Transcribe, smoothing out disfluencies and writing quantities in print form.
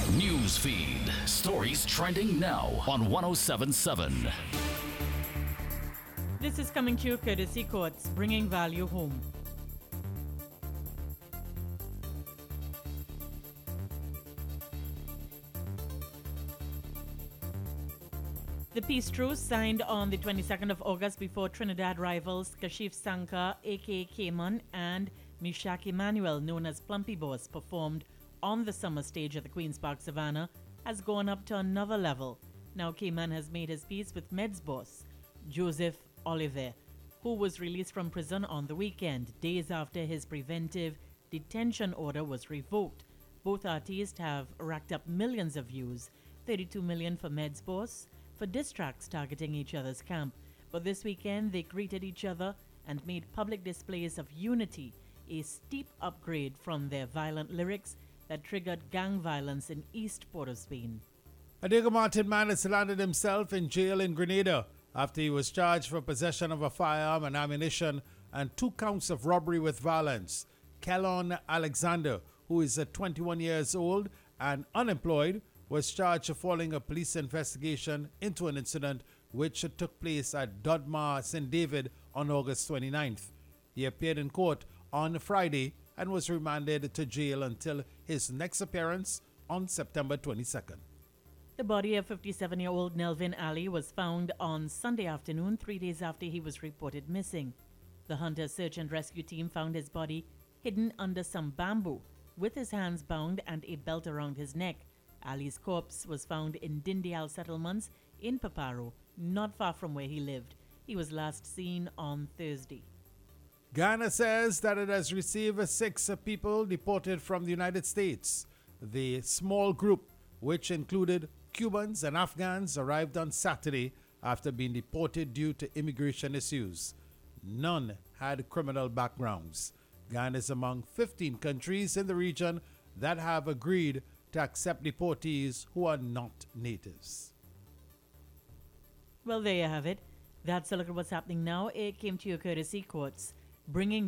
News feed. Stories trending now on 1077. This is coming to you courtesy Courts, bringing value home. The peace truce signed on the 22nd of August before Trinidad rivals Kashif Sankar, aka Cayman, and Mishak Emmanuel, known as Plumpy Boss, performed on the summer stage at the Queen's Park Savannah, has gone up to another level. Now Cayman has made his peace with Meds boss, Joseph Oliver, who was released from prison on the weekend, days after his preventive detention order was revoked. Both artists have racked up millions of views, 32 million for Meds boss, for diss tracks targeting each other's camp. But this weekend they greeted each other and made public displays of unity, a steep upgrade from their violent lyrics that triggered gang violence in East Port of Spain. A Diego Martin man has landed himself in jail in Grenada after he was charged for possession of a firearm and ammunition and 2 counts of robbery with violence. Kellon Alexander, who is 21 years old and unemployed, was charged following a police investigation into an incident which took place at Dodma St. David on August 29th. He appeared in court on Friday and was remanded to jail until his next appearance on September 22nd. The body of 57-year-old Nelvin Ali was found on Sunday afternoon, 3 days after he was reported missing. The Hunter Search and Rescue Team found his body hidden under some bamboo, with his hands bound and a belt around his neck. Ali's corpse was found in Dindial settlements in Paparo, not far from where he lived. He was last seen on Thursday. Ghana says that it has received 6 people deported from the United States. The small group, which included Cubans and Afghans, arrived on Saturday after being deported due to immigration issues. None had criminal backgrounds. Ghana is among 15 countries in the region that have agreed to accept deportees who are not natives. Well, there you have it. That's a look at what's happening now. It came to your courtesy Courts, bringing